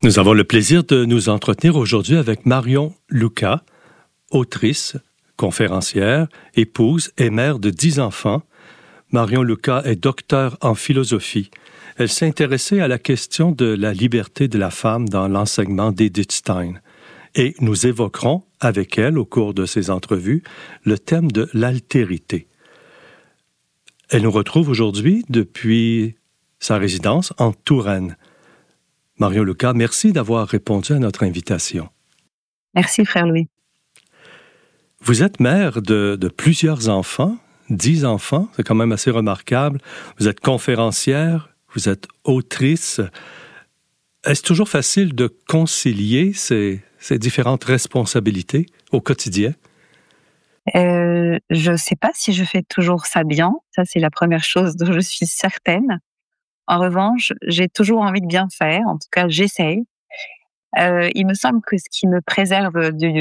Nous avons le plaisir de nous entretenir aujourd'hui avec Marion Lucas, autrice, conférencière, épouse et mère de 10 enfants. Marion Lucas est docteure en philosophie. Elle s'est intéressée à la question de la liberté de la femme dans l'enseignement d'Edith Stein. Et nous évoquerons avec elle, au cours de ces entrevues, le thème de l'altérité. Elle nous retrouve aujourd'hui depuis sa résidence en Touraine. Marion Lucas, merci d'avoir répondu à notre invitation. Merci, frère Louis. Vous êtes mère de plusieurs enfants, 10 enfants, c'est quand même assez remarquable. Vous êtes conférencière, vous êtes autrice. Est-ce toujours facile de concilier ces différentes responsabilités au quotidien? Je ne sais pas si je fais toujours ça bien. Ça, c'est la première chose dont je suis certaine. En revanche, j'ai toujours envie de bien faire. En tout cas, j'essaye. Il me semble que ce qui me préserve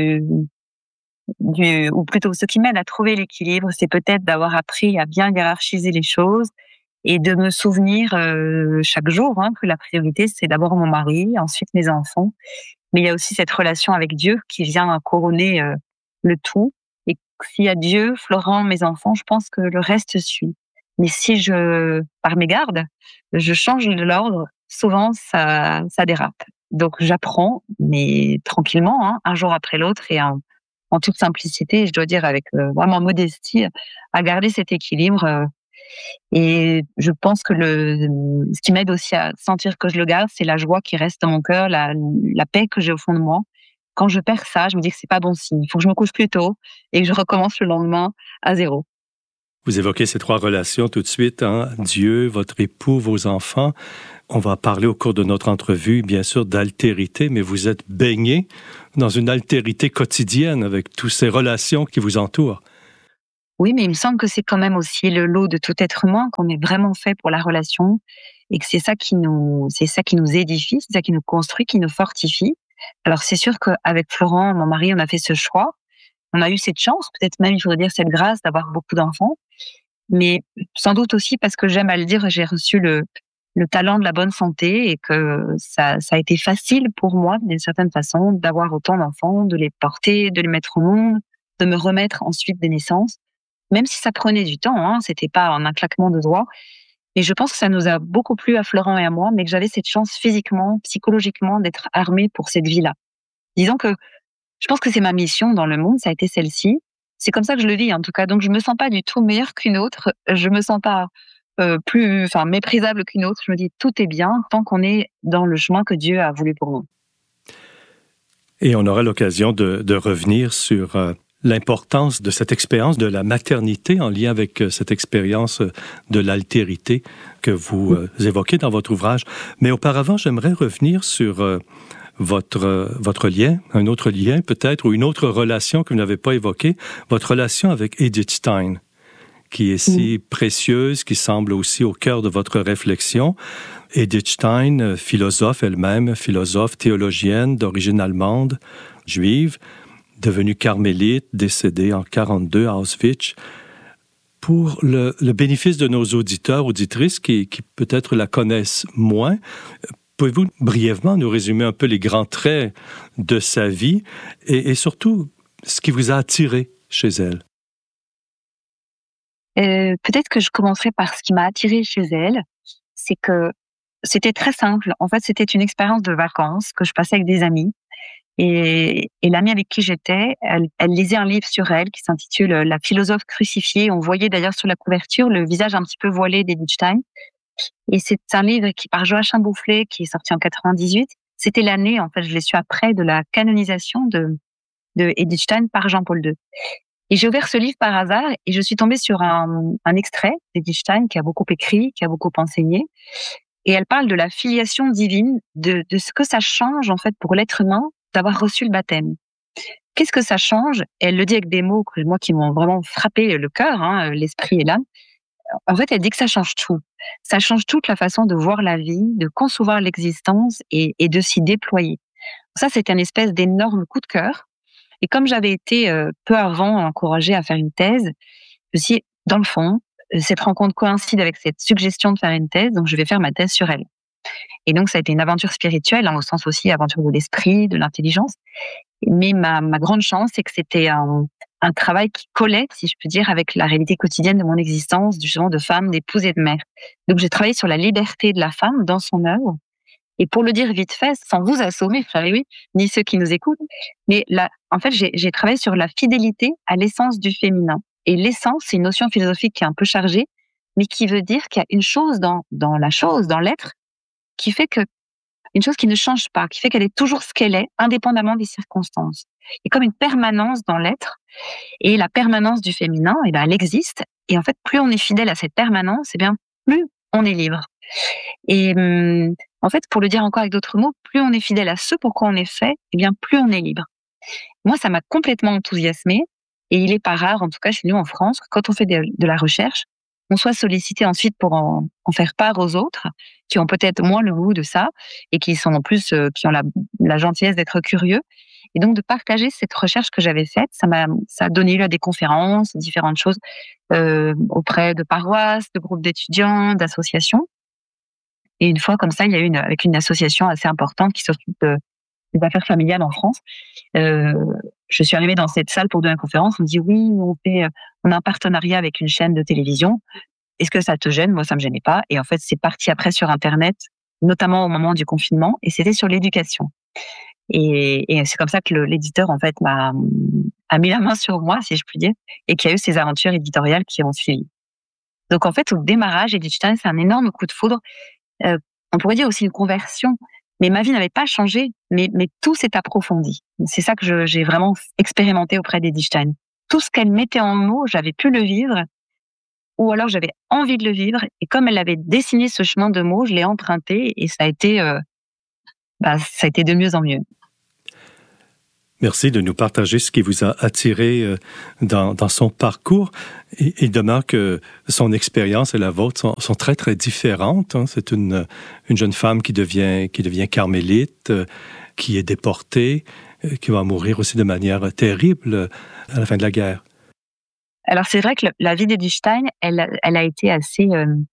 ou plutôt ce qui m'aide à trouver l'équilibre, c'est peut-être d'avoir appris à bien hiérarchiser les choses et de me souvenir chaque jour que la priorité, c'est d'abord mon mari, ensuite mes enfants. Mais il y a aussi cette relation avec Dieu qui vient couronner le tout. Et s'il y a Dieu, Florent, mes enfants, je pense que le reste suit. Mais si par mégarde, je change de l'ordre, souvent ça dérape. Donc j'apprends, mais tranquillement, un jour après l'autre et en toute simplicité, je dois dire avec vraiment modestie, à garder cet équilibre. Et je pense que ce qui m'aide aussi à sentir que je le garde, c'est la joie qui reste dans mon cœur, la paix que j'ai au fond de moi. Quand je perds ça, je me dis que c'est pas bon signe. Il faut que je me couche plus tôt et que je recommence le lendemain à zéro. Vous évoquez ces 3 relations tout de suite, Dieu, votre époux, vos enfants. On va parler au cours de notre entrevue, bien sûr, d'altérité, mais vous êtes baigné dans une altérité quotidienne avec toutes ces relations qui vous entourent. Oui, mais il me semble que c'est quand même aussi le lot de tout être humain, qu'on est vraiment fait pour la relation et que c'est ça qui nous édifie, c'est ça qui nous construit, qui nous fortifie. Alors c'est sûr qu'avec Florent, mon mari, on a fait ce choix. On a eu cette chance, peut-être même, il faudrait dire, cette grâce d'avoir beaucoup d'enfants. Mais sans doute aussi parce que j'aime à le dire, j'ai reçu le talent de la bonne santé et que ça a été facile pour moi, d'une certaine façon, d'avoir autant d'enfants, de les porter, de les mettre au monde, de me remettre ensuite des naissances. Même si ça prenait du temps, c'était pas en un claquement de doigts. Et je pense que ça nous a beaucoup plu à Florent et à moi, mais que j'avais cette chance physiquement, psychologiquement, d'être armée pour cette vie-là. Disons que je pense que c'est ma mission dans le monde, ça a été celle-ci. C'est comme ça que je le vis, en tout cas. Donc, je me sens pas du tout meilleure qu'une autre. Je me sens pas méprisable qu'une autre. Je me dis, tout est bien tant qu'on est dans le chemin que Dieu a voulu pour nous. Et on aura l'occasion de revenir sur l'importance de cette expérience de la maternité en lien avec cette expérience de l'altérité que vous évoquez dans votre ouvrage. Mais auparavant, j'aimerais revenir sur votre lien, un autre lien peut-être, ou une autre relation que vous n'avez pas évoquée, votre relation avec Edith Stein, qui est si précieuse, qui semble aussi au cœur de votre réflexion. Edith Stein, philosophe elle-même, philosophe théologienne d'origine allemande, juive, devenue carmélite, décédée en 1942 à Auschwitz. Pour le bénéfice de nos auditeurs, auditrices qui peut-être la connaissent moins, pouvez-vous brièvement nous résumer un peu les grands traits de sa vie et surtout ce qui vous a attiré chez elle? Peut-être que je commencerai par ce qui m'a attirée chez elle, c'est que c'était très simple. En fait, c'était une expérience de vacances que je passais avec des amis. Et l'amie avec qui j'étais, elle lisait un livre sur elle qui s'intitule La philosophe crucifiée. On voyait d'ailleurs sur la couverture le visage un petit peu voilé d'Edith Stein. Et c'est un livre par Joachim Boufflet qui est sorti en 98. C'était l'année, en fait, je l'ai su après, de la canonisation de Edith Stein par Jean-Paul II. Et j'ai ouvert ce livre par hasard et je suis tombée sur un extrait d'Edith Stein qui a beaucoup écrit, qui a beaucoup enseigné. Et elle parle de la filiation divine, de ce que ça change, en fait, pour l'être humain d'avoir reçu le baptême. Qu'est-ce que ça change? Elle le dit avec des mots qui m'ont vraiment frappé le cœur, l'esprit et l'âme. En fait, elle dit que ça change tout. Ça change toute la façon de voir la vie, de concevoir l'existence et de s'y déployer. Ça, c'était une espèce d'énorme coup de cœur. Et comme j'avais été peu avant encouragée à faire une thèse, je me suis dit, dans le fond, cette rencontre coïncide avec cette suggestion de faire une thèse, donc je vais faire ma thèse sur elle. Et donc, ça a été une aventure spirituelle, au sens aussi aventure de l'esprit, de l'intelligence. Mais ma grande chance, c'est que c'était un travail qui collait, si je peux dire, avec la réalité quotidienne de mon existence, justement, de femme, d'épouse et de mère. Donc, j'ai travaillé sur la liberté de la femme dans son œuvre. Et pour le dire vite fait, sans vous assommer, oui, ni ceux qui nous écoutent, mais là, en fait, j'ai travaillé sur la fidélité à l'essence du féminin. Et l'essence, c'est une notion philosophique qui est un peu chargée, mais qui veut dire qu'il y a une chose dans la chose, dans l'être, qui fait que une chose qui ne change pas, qui fait qu'elle est toujours ce qu'elle est, indépendamment des circonstances. Il y a comme une permanence dans l'être, et la permanence du féminin, eh ben, elle existe. Et en fait, plus on est fidèle à cette permanence, eh bien, plus on est libre. Et en fait, pour le dire encore avec d'autres mots, plus on est fidèle à ce pourquoi on est fait, eh bien, plus on est libre. Moi, ça m'a complètement enthousiasmée. Et il est pas rare, en tout cas chez nous en France, que quand on fait de la recherche, on soit sollicité ensuite pour en faire part aux autres, qui ont peut-être moins le goût de ça, et qui sont en plus, qui ont la gentillesse d'être curieux. Et donc, de partager cette recherche que j'avais faite, ça a donné lieu à des conférences, différentes choses, auprès de paroisses, de groupes d'étudiants, d'associations. Et une fois, comme ça, il y a eu avec une association assez importante qui s'occupe des affaires familiales en France. Je suis arrivée dans cette salle pour donner une conférence. On me dit oui, on a un partenariat avec une chaîne de télévision. Est-ce que ça te gêne? Moi, ça me gênait pas. Et en fait, c'est parti après sur Internet, notamment au moment du confinement, et c'était sur l'éducation. Et c'est comme ça que l'éditeur, en fait, a mis la main sur moi, si je puis dire, et qu'il y a eu ces aventures éditoriales qui ont suivi. Donc, en fait, au démarrage, Edith-Stein, c'est un énorme coup de foudre. On pourrait dire aussi une conversion. Mais ma vie n'avait pas changé, mais tout s'est approfondi. C'est ça que j'ai vraiment expérimenté auprès d'Edith-Stein. Tout ce qu'elle mettait en mots, j'avais pu le vivre, ou alors j'avais envie de le vivre. Et comme elle avait dessiné ce chemin de mots, je l'ai emprunté, et ça a été de mieux en mieux. Merci de nous partager ce qui vous a attiré dans son parcours. Il demeure que son expérience et la vôtre sont très, très différentes. C'est une jeune femme qui devient carmélite, qui est déportée, qui va mourir aussi de manière terrible à la fin de la guerre. Alors, c'est vrai que la vie d'Edith-Stein, elle a été assez...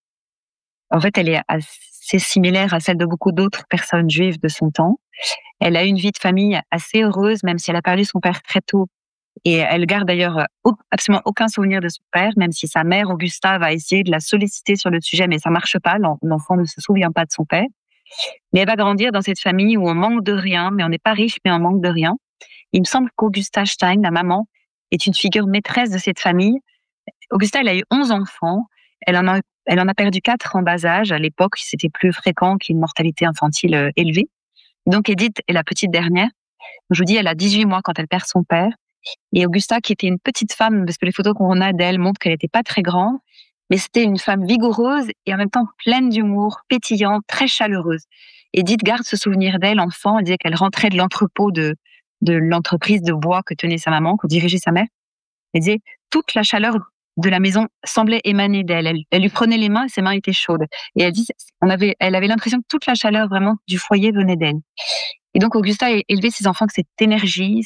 en fait, elle est assez similaire à celle de beaucoup d'autres personnes juives de son temps. Elle a eu une vie de famille assez heureuse, même si elle a perdu son père très tôt. Et elle garde d'ailleurs absolument aucun souvenir de son père, même si sa mère, Augusta, va essayer de la solliciter sur le sujet, mais ça marche pas. L'enfant ne se souvient pas de son père. Mais elle va grandir dans cette famille où on manque de rien, mais on n'est pas riche, mais on manque de rien. Il me semble qu'Augusta Stein, la maman, est une figure maîtresse de cette famille. Augusta, elle a eu 11 enfants. Elle en a perdu 4 en bas âge. À l'époque, c'était plus fréquent qu'une mortalité infantile élevée. Donc, Edith est la petite dernière. Je vous dis, elle a 18 mois quand elle perd son père. Et Augusta, qui était une petite femme, parce que les photos qu'on a d'elle montrent qu'elle n'était pas très grande, mais c'était une femme vigoureuse et en même temps pleine d'humour, pétillante, très chaleureuse. Edith garde ce souvenir d'elle, enfant. Elle disait qu'elle rentrait de l'entrepôt de l'entreprise de bois que tenait sa maman, que dirigeait sa mère. Elle disait, toute la chaleur de la maison semblait émaner d'elle. Elle lui prenait les mains et ses mains étaient chaudes. Et elle dit, elle avait l'impression que toute la chaleur vraiment du foyer venait d'elle. Et donc Augusta a élevé ses enfants avec cette énergie,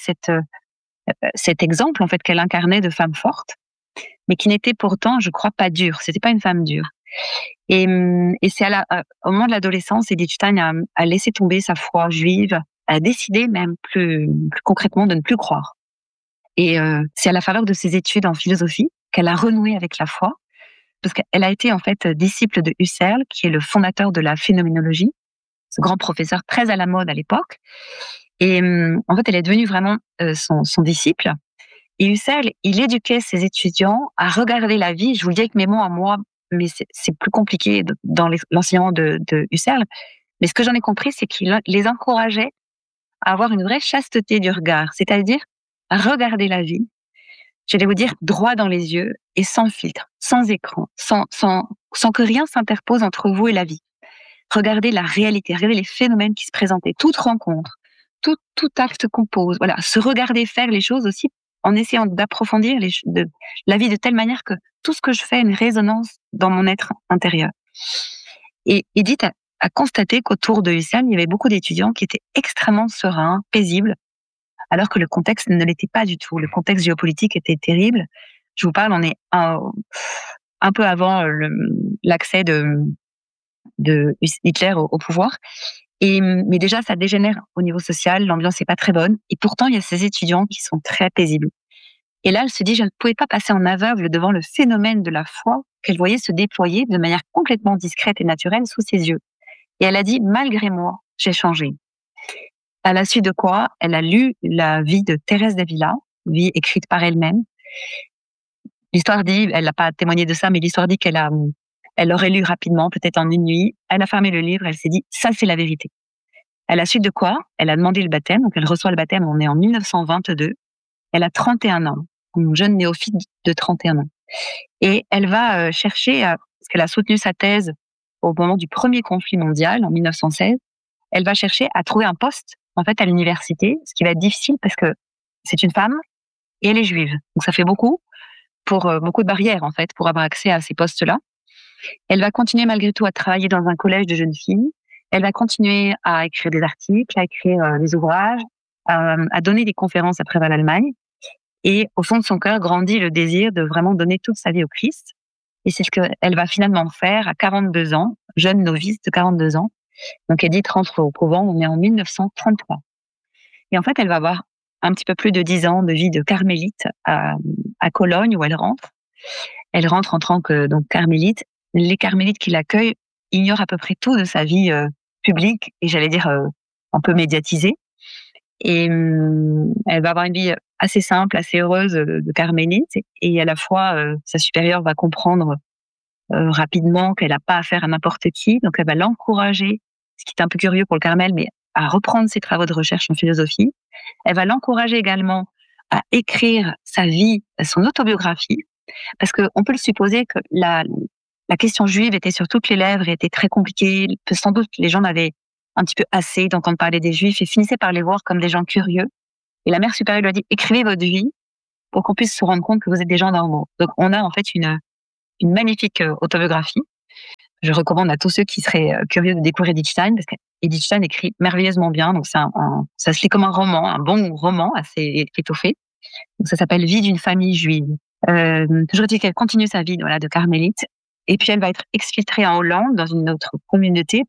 cet exemple en fait qu'elle incarnait de femme forte, mais qui n'était pourtant, je crois, pas dure. C'était pas une femme dure. Et c'est au moment de l'adolescence, Edith Stein a laissé tomber sa foi juive, a décidé même plus concrètement de ne plus croire. Et c'est à la faveur de ses études en philosophie qu'elle a renoué avec la foi, parce qu'elle a été en fait disciple de Husserl, qui est le fondateur de la phénoménologie, ce grand professeur très à la mode à l'époque. Et en fait, elle est devenue vraiment son disciple. Et Husserl, il éduquait ses étudiants à regarder la vie. Je vous le dis avec mes mots à moi, mais c'est plus compliqué dans l'enseignement de Husserl. Mais ce que j'en ai compris, c'est qu'il les encourageait à avoir une vraie chasteté du regard, c'est-à-dire à regarder la vie, j'allais vous dire droit dans les yeux et sans filtre, sans écran, sans que rien s'interpose entre vous et la vie. Regardez la réalité, regardez les phénomènes qui se présentaient, toute rencontre, tout acte qu'on pose. Voilà, se regarder faire les choses aussi en essayant d'approfondir la vie de telle manière que tout ce que je fais a une résonance dans mon être intérieur. Et Edith a constaté qu'autour de Husserl, il y avait beaucoup d'étudiants qui étaient extrêmement sereins, paisibles, alors que le contexte ne l'était pas du tout. Le contexte géopolitique était terrible. Je vous parle, on est un peu avant l'accès de de Hitler au pouvoir. Mais déjà, ça dégénère au niveau social, l'ambiance n'est pas très bonne. Et pourtant, il y a ces étudiants qui sont très paisibles. Et là, elle se dit, je ne pouvais pas passer en aveugle devant le phénomène de la foi qu'elle voyait se déployer de manière complètement discrète et naturelle sous ses yeux. Et elle a dit, malgré moi, j'ai changé. À la suite de quoi, elle a lu la vie de Thérèse d'Avila, vie écrite par elle-même. L'histoire dit, elle n'a pas témoigné de ça, mais l'histoire dit elle l'aurait lu rapidement, peut-être en une nuit. Elle a fermé le livre, elle s'est dit, ça c'est la vérité. À la suite de quoi, elle a demandé le baptême, donc elle reçoit le baptême, on est en 1922. Elle a 31 ans, une jeune néophyte de 31 ans. Et elle va chercher, parce qu'elle a soutenu sa thèse au moment du premier conflit mondial, en 1916, elle va chercher à trouver un poste, en fait, à l'université, ce qui va être difficile parce que c'est une femme et elle est juive. Donc ça fait beaucoup de barrières, en fait, pour avoir accès à ces postes-là. Elle va continuer malgré tout à travailler dans un collège de jeunes filles. Elle va continuer à écrire des articles, à écrire des ouvrages, à donner des conférences à travers l'Allemagne. Et au fond de son cœur grandit le désir de vraiment donner toute sa vie au Christ. Et c'est ce qu'elle va finalement faire à 42 ans, jeune novice de 42 ans. Donc Edith rentre au couvent, on est en 1933. Et en fait, elle va avoir un petit peu plus de 10 ans de vie de carmélite à Cologne, où elle rentre. Elle rentre en tant que donc carmélite. Les carmélites qui l'accueillent ignorent à peu près tout de sa vie publique et j'allais dire un peu médiatisée. Et elle va avoir une vie assez simple, assez heureuse de carmélite. Et à la fois, sa supérieure va comprendre rapidement qu'elle n'a pas affaire à n'importe qui. Donc, elle va l'encourager, ce qui est un peu curieux pour le Carmel, mais à reprendre ses travaux de recherche en philosophie. Elle va l'encourager également à écrire sa vie, son autobiographie, parce qu'on peut le supposer que la question juive était sur toutes les lèvres et était très compliquée. Sans doute, les gens en avaient un petit peu assez d'entendre parler des Juifs et finissaient par les voir comme des gens curieux. Et la mère supérieure lui a dit, écrivez votre vie pour qu'on puisse se rendre compte que vous êtes des gens normaux. Donc, on a en fait une magnifique autobiographie. Je recommande à tous ceux qui seraient curieux de découvrir Edith Stein, parce qu'Edith Stein écrit merveilleusement bien. Donc, ça se lit comme un roman, un bon roman assez étoffé. Donc, ça s'appelle Vie d'une famille juive. Toujours dit qu'elle continue sa vie de carmélite. Et puis, elle va être exfiltrée en Hollande, dans une autre communauté,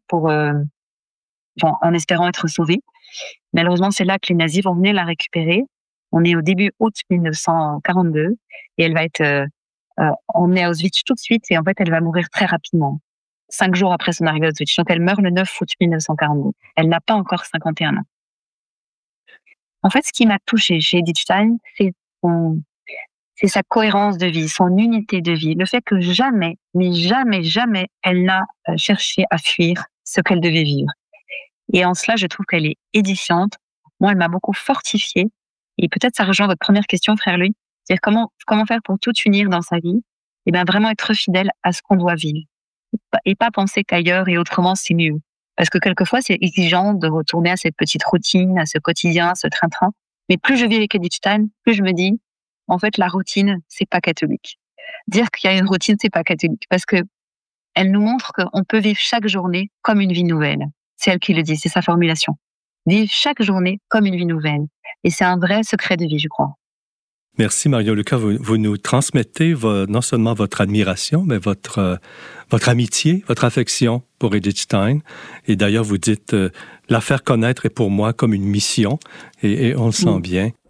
en espérant être sauvée. Malheureusement, c'est là que les nazis vont venir la récupérer. On est au début août 1942 et elle va être emmenée à Auschwitz tout de suite et en fait, elle va mourir très rapidement, 5 jours après son arrivée à Auschwitz. Donc, elle meurt le 9 août 1942. Elle n'a pas encore 51 ans. En fait, ce qui m'a touchée chez Edith Stein, c'est sa cohérence de vie, son unité de vie, le fait que jamais, mais jamais, jamais, elle n'a cherché à fuir ce qu'elle devait vivre. Et en cela, je trouve qu'elle est édifiante. Moi, elle m'a beaucoup fortifiée. Et peut-être ça rejoint votre première question, frère Louis. C'est-à-dire comment faire pour tout unir dans sa vie? Et bien, vraiment être fidèle à ce qu'on doit vivre. Et pas penser qu'ailleurs et autrement, c'est mieux. Parce que quelquefois, c'est exigeant de retourner à cette petite routine, à ce quotidien, à ce train-train. Mais plus je vis avec Edith Stein, plus je me dis, en fait, la routine, c'est pas catholique. Dire qu'il y a une routine, c'est pas catholique. Parce que elle nous montre qu'on peut vivre chaque journée comme une vie nouvelle. C'est elle qui le dit, c'est sa formulation. Vivre chaque journée comme une vie nouvelle. Et c'est un vrai secret de vie, je crois. Merci Marion Lucas. Vous nous transmettez non seulement votre admiration, mais votre amitié, votre affection pour Edith Stein. Et d'ailleurs, vous dites, la faire connaître est pour moi comme une mission. Et on le sent bien.